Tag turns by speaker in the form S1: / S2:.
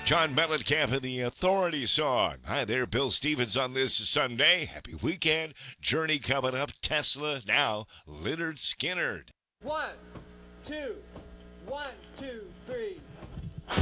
S1: John Mellencamp and the Authority song. Hi there, Bill Stevens on this Sunday. Happy weekend. Journey coming up. Tesla now. Lynyrd Skynyrd.
S2: 1, 2, 1, 2, 3.